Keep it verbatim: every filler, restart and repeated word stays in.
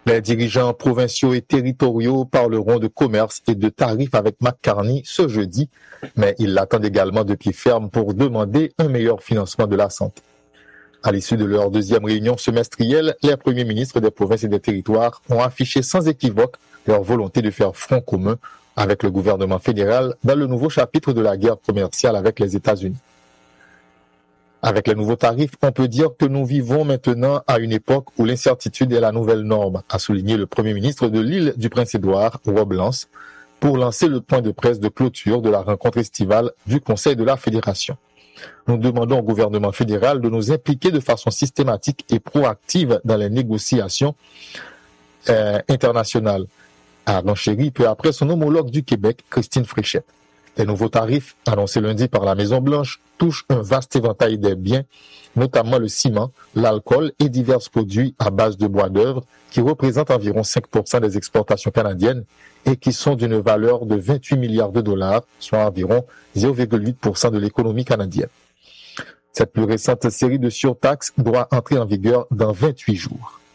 Les dirigeants provinciaux et territoriaux parleront de commerce et de tarifs avec McCartney ce jeudi, mais ils l'attendent également de pied ferme pour demander un meilleur financement de la santé. À l'issue de leur deuxième réunion semestrielle, les premiers ministres des provinces et des territoires ont affiché sans équivoque leur volonté de faire front commun avec le gouvernement fédéral dans le nouveau chapitre de la guerre commerciale avec les États-Unis. Avec les nouveaux tarifs, on peut dire que nous vivons maintenant à une époque où l'incertitude est la nouvelle norme, a souligné le Premier ministre de l'île du Prince-Édouard, Rob Lance, pour lancer le point de presse de clôture de la rencontre estivale du Conseil de la Fédération. Nous demandons au gouvernement fédéral de nous impliquer de façon systématique et proactive dans les négociations euh, internationales, a renchéri peu après son homologue du Québec, Christine Fréchette. Les nouveaux tarifs, annoncés lundi par la Maison-Blanche, touchent un vaste éventail des biens, notamment le ciment, l'alcool et divers produits à base de bois d'œuvre, qui représentent environ cinq pour cent des exportations canadiennes et qui sont d'une valeur de vingt-huit milliards de dollars, soit environ zéro virgule huit pour cent de l'économie canadienne. Cette plus récente série de surtaxes doit entrer en vigueur dans vingt-huit jours.